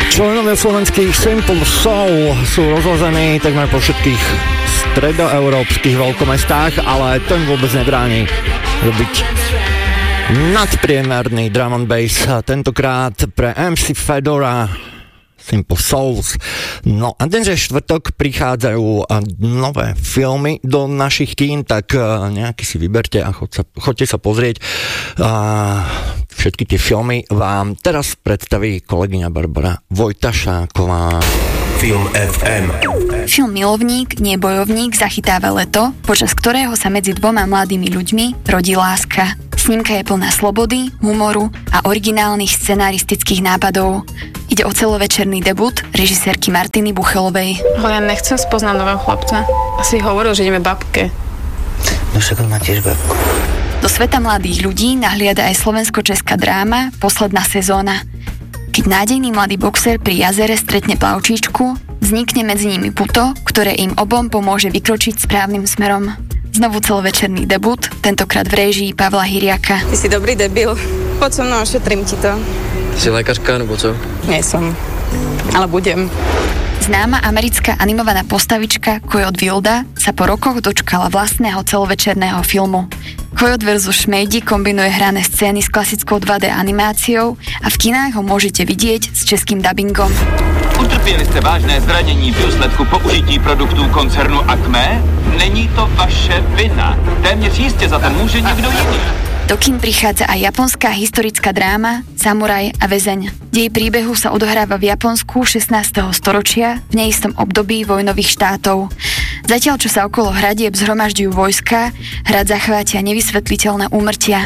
Členovia slovenských Simple Soul sú rozložení takmer po všetkých stredoeurópskych veľkomestách, ale to im vôbec nebráni robiť nadpriemerný drum and bass. Tentokrát pre MC Fedora Simple Souls. No a dnes je štvrtok, prichádzajú nové filmy do našich kín, tak nejaký si vyberte a choďte sa pozrieť. Všetky tie filmy vám teraz predstaví kolegyňa Barbara Vojtašáková. Film FM. Film Milovník, nie bojovník zachytáva leto, počas ktorého sa medzi dvoma mladými ľuďmi rodí láska. Snímka je plná slobody, humoru a originálnych scenaristických nápadov. Ide o celovečerný debut režisérky Martiny Buchelovej. Ale ja nechcem spoznať nového chlapca. Asi hovoril, že ideme babke. No však on má tiež babku. Do sveta mladých ľudí nahliada aj slovensko-česká dráma Posledná sezóna. Keď nádejný mladý boxer pri jazere stretne plavčíčku, vznikne medzi nimi puto, ktoré im obom pomôže vykročiť správnym smerom. Znovu celovečerný debut, tentokrát v réžii Pavla Hyriaka. Ty si dobrý debil. Poď so mnou, ošetrím ti to. Ty si lékařka, nebo co? Nie som, ale budem. Známa americká animovaná postavička Coyote Wilda sa po rokoch dočkala vlastného celovečerného filmu. Coyote vs. Šmejdi kombinuje hrané scény s klasickou 2D animáciou a v kinách ho môžete vidieť s českým dabingom. Utrpěli jste vážné zranění v důsledku použití produktů koncernu Acme? Není to vaše vina. Téměř jistě za to může někdo jiný. Do kín prichádza aj japonská historická dráma Samuraj a väzeň. Dej príbehu sa odohráva v Japonsku 16. storočia v neistom období vojnových štátov. Zatiaľ, čo sa okolo hradieb zhromažďujú vojska, hrad zachvátia nevysvetliteľné úmrtia.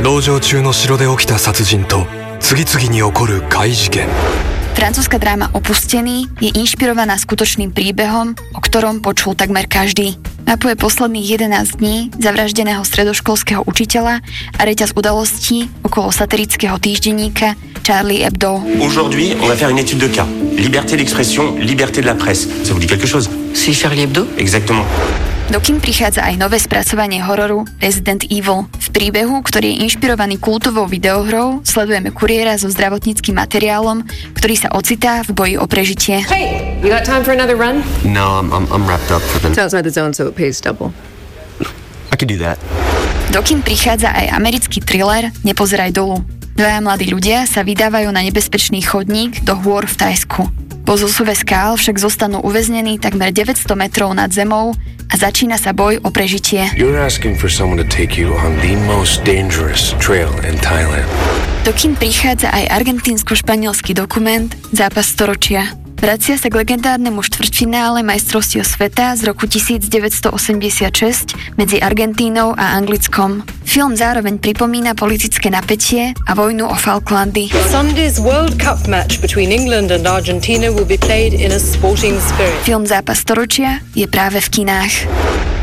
Francúzska dráma Opustený je inšpirovaná skutočným príbehom, o ktorom počul takmer každý. Mapuje posledných 11 dní zavraždeného stredoškolského učiteľa a reťaz udalostí okolo satirického týždenníka Charlie Hebdo. Aujourd'hui, on va faire une étude de cas. Liberté d'expression, liberté de la presse. Ça vous dit quelque chose? C'est Charlie Hebdo? Exactement. Do kín prichádza aj nové spracovanie hororu Resident Evil. V príbehu, ktorý je inšpirovaný kultovou videohrou, sledujeme kuriéra so zdravotníckym materiálom, ktorý sa ocitá v boji o prežitie. Hey, you got time for another run? No, I'm wrapped up for the... It's outside the zone, so it pays double. I could do that. Do kín prichádza aj americký thriller Nepozeraj dolu. Dvaja mladí ľudia sa vydávajú na nebezpečný chodník do hôr v Thajsku. Po zosuve skál však zostanú uväznení takmer 900 metrov nad zemou a začína sa boj o prežitie. You're asking for someone to take you on the most dangerous trail in Thailand. Do kín prichádza aj argentínsko-španielský dokument Zápas storočia. Vracia sa k legendárnemu štvrťfinále majstrovstiev sveta z roku 1986 medzi Argentínou a Anglickom. Film zároveň pripomína politické napätie a vojnu o Falklandy. Sunday's World Cup match between England and Argentina will be played in a sporting spirit. Film Zápas storočia je práve v kinách.